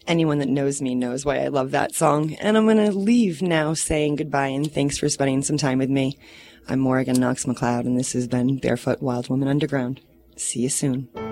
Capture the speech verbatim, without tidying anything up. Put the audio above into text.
anyone that knows me knows why I love that song. And I'm going to leave now saying goodbye and thanks for spending some time with me. I'm Morrigan Knox McLeod, and this has been Barefoot Wild Woman Underground. See you soon.